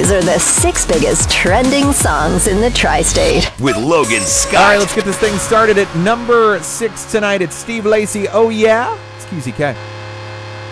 These are the 6 biggest trending songs in the tri-state. With Logan Scott. All right, let's get this thing started at number 6 tonight. It's Steve Lacy. Oh, yeah? It's QZK.